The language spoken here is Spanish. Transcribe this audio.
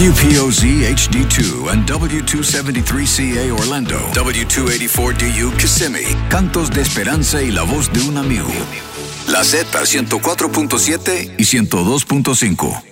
UPOZ HD2 and W273CA Orlando, W284DU Kissimmee, Cantos de Esperanza y la voz de un amigo. La Z 104.7 y 102.5.